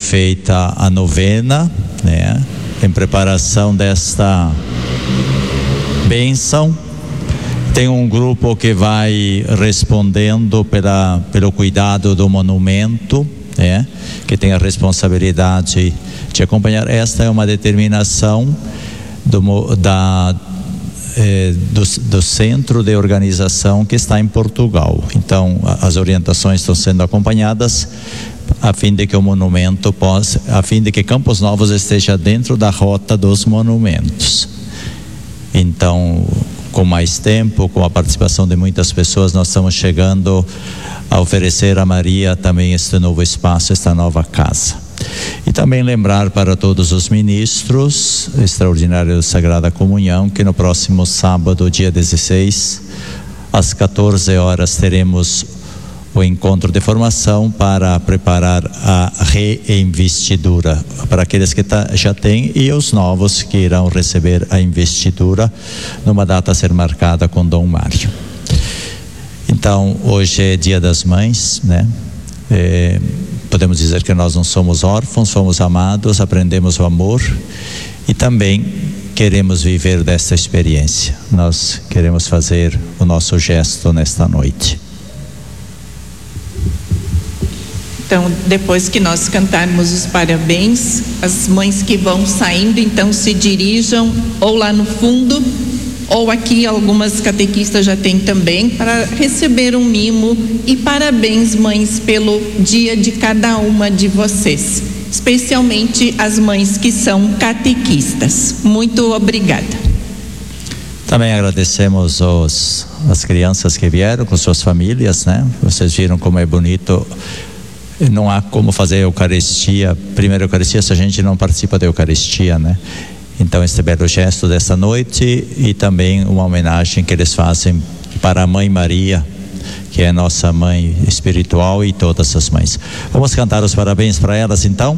feita a novena, né, em preparação desta bênção. Tem um grupo que vai respondendo pelo cuidado do monumento, né, que tem a responsabilidade de acompanhar. Esta é uma determinação do centro de organização que está em Portugal. Então, as orientações estão sendo acompanhadas a fim de que o monumento a fim de que Campos Novos esteja dentro da rota dos monumentos. Então, com mais tempo, com a participação de muitas pessoas, nós estamos chegando a oferecer a Maria também este novo espaço, esta nova casa. E também lembrar para todos os ministros extraordinários da Sagrada Comunhão que no próximo sábado, dia 16, às 14 horas, teremos o encontro de formação para preparar a reinvestidura para aqueles que já têm e os novos que irão receber a investidura numa data a ser marcada com Dom Mário. Então, hoje é Dia das Mães, né? Podemos dizer que nós não somos órfãos, fomos amados, aprendemos o amor e também queremos viver dessa experiência. Nós queremos fazer o nosso gesto nesta noite. Então, depois que nós cantarmos os parabéns, as mães que vão saindo, então se dirijam ou lá no fundo, ou aqui algumas catequistas já têm também, para receber um mimo. E parabéns, mães, pelo dia de cada uma de vocês, especialmente as mães que são catequistas. Muito obrigada. Também agradecemos as crianças que vieram com suas famílias, né? Vocês viram como é bonito. Não há como fazer a Eucaristia, primeira Eucaristia, se a gente não participa da Eucaristia, né? Então, este belo gesto dessa noite e também uma homenagem que eles fazem para a Mãe Maria, que é nossa mãe espiritual, e todas as mães. Vamos cantar os parabéns para elas, então?